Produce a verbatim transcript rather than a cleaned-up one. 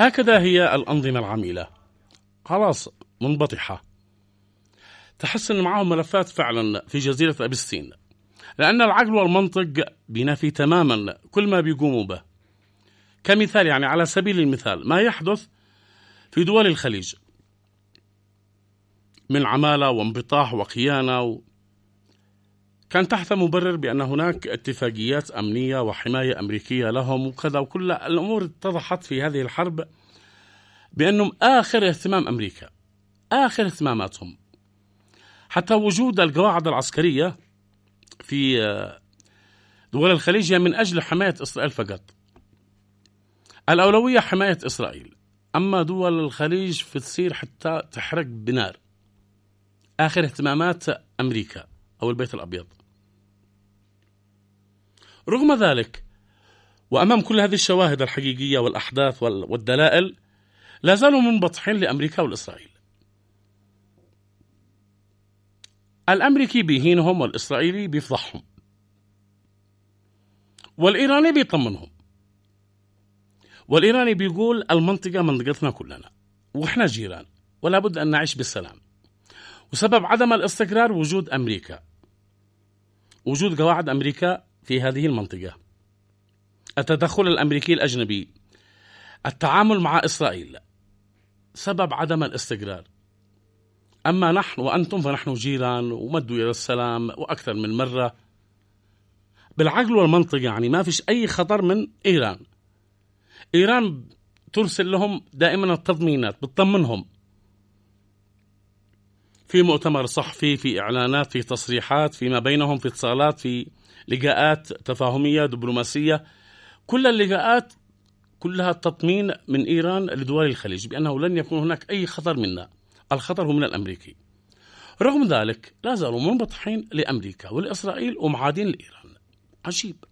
هكذا هي الأنظمة العميلة، خلاص منبطحة، تحس أن معهم ملفات فعلا في جزيرة أبستين، لأن العقل والمنطق بينافي تماما كل ما بيقوموا به. كمثال يعني على سبيل المثال ما يحدث في دول الخليج من عمالة وانبطاح وخيانة و... كان تحت مبرر بأن هناك اتفاقيات أمنية وحماية أمريكية لهم وكذا، وكل الأمور اتضحت في هذه الحرب بأنهم آخر اهتمام أمريكا، آخر اهتماماتهم. حتى وجود القواعد العسكرية في دول الخليج من أجل حماية إسرائيل فقط، الأولوية حماية إسرائيل، أما دول الخليج فتصير حتى تحرق بنار، آخر اهتمامات أمريكا أو البيت الأبيض. رغم ذلك وأمام كل هذه الشواهد الحقيقية والأحداث والدلائل لا زالوا منبطحين لأمريكا والإسرائيل. الأمريكي بيهينهم والإسرائيلي بيفضحهم والإيراني بيطمنهم، والإيراني بيقول المنطقة منطقتنا كلنا وإحنا جيران ولا بد أن نعيش بالسلام، وسبب عدم الاستقرار وجود أمريكا، وجود قواعد أمريكا في هذه المنطقة، التدخل الأمريكي الأجنبي، التعامل مع إسرائيل، سبب عدم الاستقرار. أما نحن وأنتم فنحن جيران ومدوا إلى السلام وأكثر من مرة بالعقل والمنطق، يعني ما فيش أي خطر من إيران. إيران ترسل لهم دائما التضمينات، بتطمنهم في مؤتمر صحفي، في إعلانات، في تصريحات فيما بينهم، في اتصالات، في لقاءات تفاهمية دبلوماسية، كل اللقاءات كلها تطمين من إيران لدول الخليج بأنه لن يكون هناك أي خطر منا، الخطر هو من الأمريكي. رغم ذلك لا زالوا منبطحين لأمريكا والإسرائيل ومعادين لإيران. عجيب.